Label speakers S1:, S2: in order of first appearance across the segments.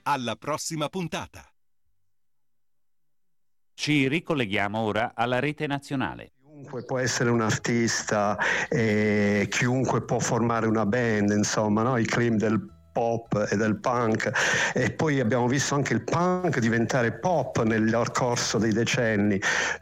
S1: Alla prossima puntata.
S2: Ci ricolleghiamo ora alla rete nazionale.
S3: Chiunque può essere un artista, chiunque può formare una band, insomma, no? I clima del pop e del punk, e poi abbiamo visto anche il punk diventare pop nel corso dei decenni.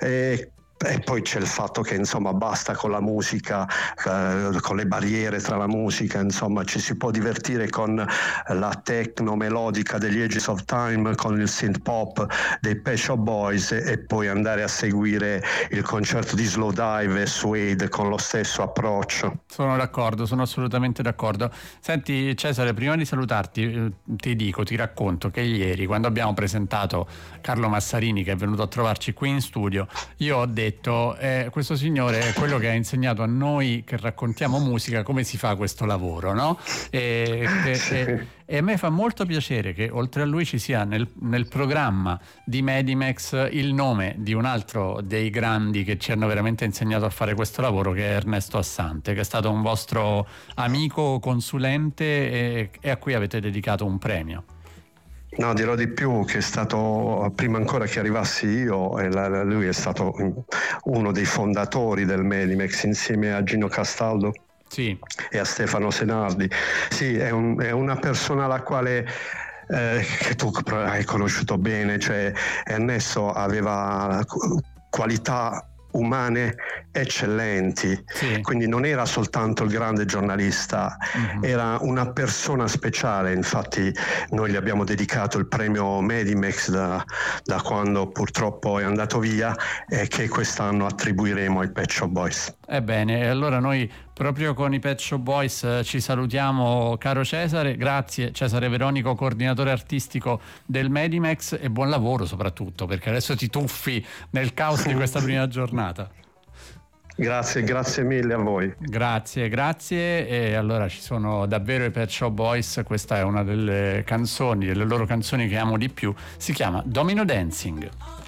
S3: E poi c'è il fatto che insomma basta con la musica, con le barriere tra la musica, insomma ci si può divertire con la techno melodica degli Ages of Time, con il synth pop dei Pet Shop Boys, e poi andare a seguire il concerto di Slowdive e Suede con lo stesso approccio.
S4: Sono d'accordo, sono assolutamente d'accordo. Senti Cesare, prima di salutarti ti racconto che ieri, quando abbiamo presentato Carlo Massarini, che è venuto a trovarci qui in studio, io ho detto questo signore è quello che ha insegnato a noi che raccontiamo musica come si fa questo lavoro, no? E a me fa molto piacere che oltre a lui ci sia nel programma di Medimex il nome di un altro dei grandi che ci hanno veramente insegnato a fare questo lavoro, che è Ernesto Assante, che è stato un vostro amico, consulente e a cui avete dedicato un premio.
S3: No, dirò di più, che è stato, prima ancora che arrivassi io, lui è stato uno dei fondatori del Medimex insieme a Gino Castaldo.
S4: Sì.
S3: E a Stefano Senardi. Sì, è una persona alla quale che tu hai conosciuto bene, cioè Ernesto aveva qualità umane eccellenti,
S4: sì.
S3: Quindi non era soltanto il grande giornalista, era una persona speciale. Infatti noi gli abbiamo dedicato il premio Medimex da quando purtroppo è andato via, e che quest'anno attribuiremo ai Pet Shop Boys.
S4: Ebbene, allora noi proprio con i Pet Shop Boys ci salutiamo, caro Cesare. Grazie Cesare Veronico, coordinatore artistico del Medimex, e buon lavoro soprattutto, perché adesso ti tuffi nel caos di questa prima giornata.
S3: Grazie mille a voi.
S4: Grazie. E allora ci sono davvero i Pet Shop Boys. Questa è una delle loro canzoni che amo di più, si chiama Domino Dancing.